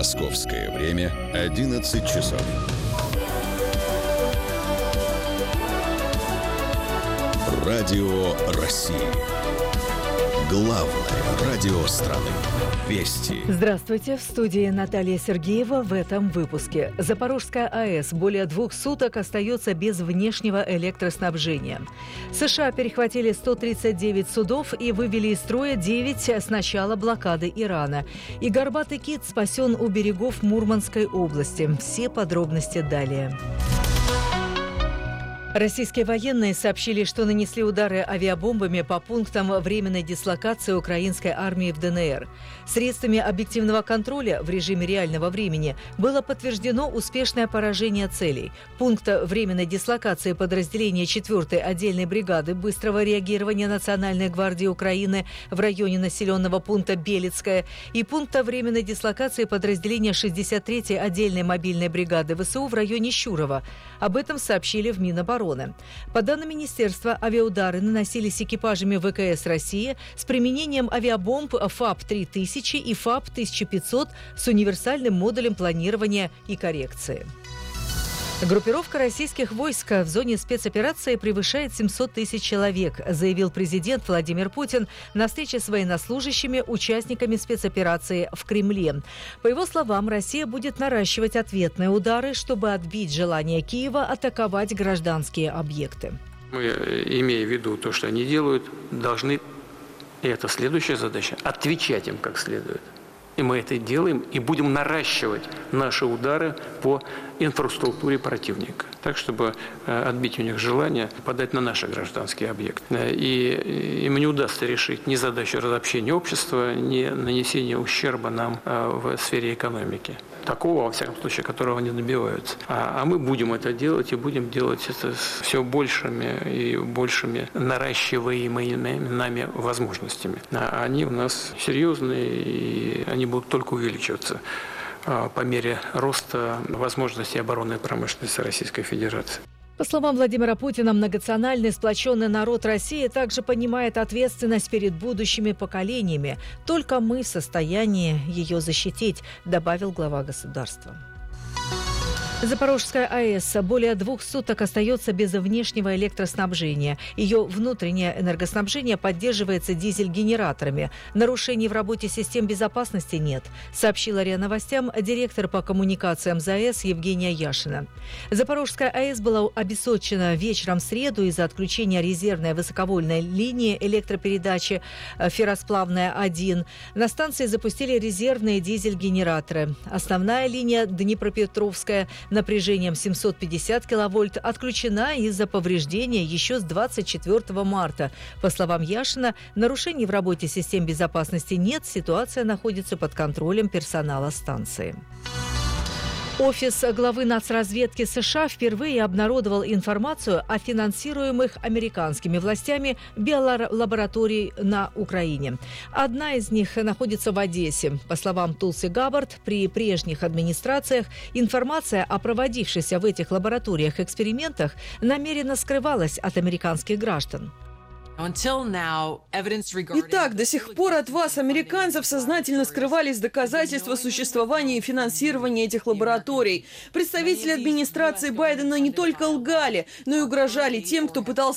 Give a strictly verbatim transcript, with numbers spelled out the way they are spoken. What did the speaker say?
Московское время одиннадцать часов. Радио России. Главное радио страны. Вести. Здравствуйте. В студии Наталья Сергеева. В этом выпуске. Запорожская АЭС более двух суток остается без внешнего электроснабжения. США перехватили сто тридцать девять судов и вывели из строя девять с начала блокады Ирана. И горбатый кит спасен у берегов Мурманской области. Все подробности далее. Российские военные сообщили, что нанесли удары авиабомбами по пунктам временной дислокации украинской армии в ДНР. Средствами объективного контроля в режиме реального времени было подтверждено успешное поражение целей. Пункт временной дислокации подразделения четвёртой отдельной бригады быстрого реагирования Национальной гвардии Украины в районе населенного пункта Белецкое и пункта временной дислокации подразделения шестьдесят третьей отдельной мобильной бригады ВСУ в районе Щурова. Об этом сообщили в Минобороны. По данным министерства, авиаудары наносились экипажами ВКС России с применением авиабомб ФАП три тысячи и ФАП тысяча пятьсот с универсальным модулем планирования и коррекции. Группировка российских войск в зоне спецоперации превышает семьсот тысяч человек, заявил президент Владимир Путин на встрече с военнослужащими, участниками спецоперации в Кремле. По его словам, Россия будет наращивать ответные удары, чтобы отбить желание Киева атаковать гражданские объекты. Мы, имея в виду то, что они делают, должны, и это следующая задача, отвечать им как следует. И мы это делаем, и будем наращивать наши удары по инфраструктуре противника, так, чтобы отбить у них желание подать на наши гражданские объекты. И им не удастся решить ни задачу разобщения общества, ни нанесения ущерба нам в сфере экономики. Такого, во всяком случае, которого они добиваются. А, а мы будем это делать, и будем делать это с все большими и большими наращиваемыми нами возможностями. А они у нас серьезные, и они будут только увеличиваться по мере роста возможностей оборонной промышленности Российской Федерации. По словам Владимира Путина, многонациональный сплоченный народ России также понимает ответственность перед будущими поколениями. Только мы в состоянии ее защитить, добавил глава государства. Запорожская АЭС более двух суток остается без внешнего электроснабжения. Ее внутреннее энергоснабжение поддерживается дизель-генераторами. Нарушений в работе систем безопасности нет, сообщила РИА Новостям директор по коммуникациям ЗАЭС Евгения Яшина. Запорожская АЭС была обесточена вечером в среду из-за отключения резервной высоковольтной линии электропередачи «Ферросплавная один». На станции запустили резервные дизель-генераторы. Основная линия Днепропетровская напряжением семьсот пятьдесят киловольт отключена из-за повреждения еще с двадцать четвёртого марта. По словам Яшина, нарушений в работе систем безопасности нет, ситуация находится под контролем персонала станции. Офис главы нацразведки США впервые обнародовал информацию о финансируемых американскими властями биолабораторий на Украине. Одна из них находится в Одессе. По словам Тулси Габбард, при прежних администрациях информация о проводившихся в этих лабораториях экспериментах намеренно скрывалась от американских граждан. Итак, до сих пор от вас, американцев, сознательно скрывались доказательства существования и финансирования этих лабораторий. Представители администрации Байдена не только лгали, но и угрожали тем, кто пытался